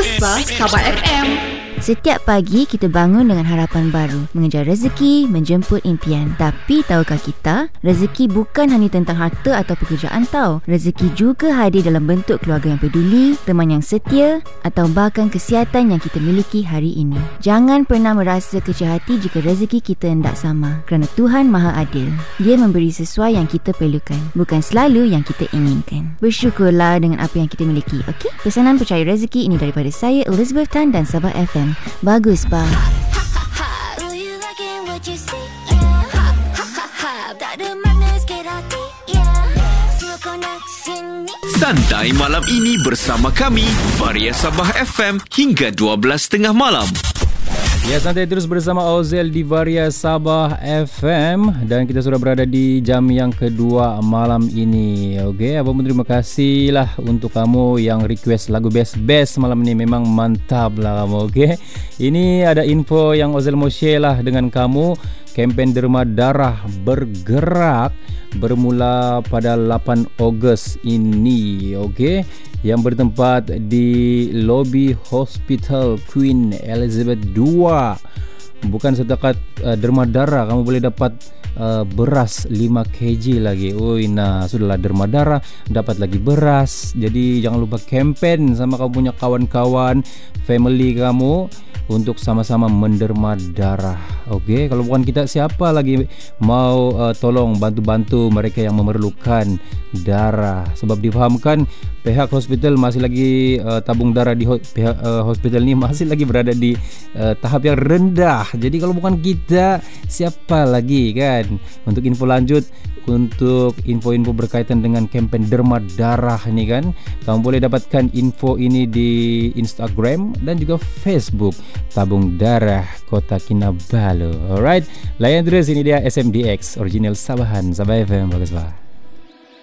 bah, Sabah FM. Setiap pagi kita bangun dengan harapan baru, mengejar rezeki, menjemput impian. Tapi tahukah kita, rezeki bukan hanya tentang harta atau pekerjaan tau. Rezeki juga hadir dalam bentuk keluarga yang peduli, teman yang setia atau bahkan kesihatan yang kita miliki hari ini. Jangan pernah merasa kecil hati jika rezeki kita tidak sama, kerana Tuhan Maha Adil. Dia memberi sesuai yang kita perlukan, bukan selalu yang kita inginkan. Bersyukurlah dengan apa yang kita miliki, okey? Pesanan percaya rezeki ini daripada saya, Elizabeth Tan dan Sabah FM. Bagus, bah. Santai malam ini bersama kami, Varia Sabah FM hingga 12.30 malam. Ya, santai terus bersama Ozel di Varia Sabah FM. Dan kita sudah berada di jam yang kedua malam ini. Okey, Abang terima kasih lah untuk kamu yang request lagu best-best malam ini. Memang mantap lah kamu, okey. Ini ada info yang Ozel mau share lah dengan kamu. Kempen Derma Darah bergerak bermula pada 8 Ogos ini, okey, yang bertempat di lobi Hospital Queen Elizabeth II. Bukan setakat derma darah, kamu boleh dapat beras 5 kg lagi. Nah, sudahlah derma darah, dapat lagi beras. Jadi jangan lupa kempen sama kamu punya kawan-kawan, family kamu untuk sama-sama menderma darah. Okey, kalau bukan kita, siapa lagi mau tolong bantu-bantu mereka yang memerlukan darah? Sebab difahamkan pihak hospital masih lagi tabung darah di pihak hospital ni masih lagi berada di tahap yang rendah. Jadi kalau bukan kita, siapa lagi kan? Untuk info lanjut, untuk info-info berkaitan dengan kempen derma darah ni kan, kamu boleh dapatkan info ini di Instagram dan juga Facebook Tabung Darah Kota Kinabalu. Alright, layan terus, ini dia SMDX Original Sabahan Sabah FM. Bagus lah.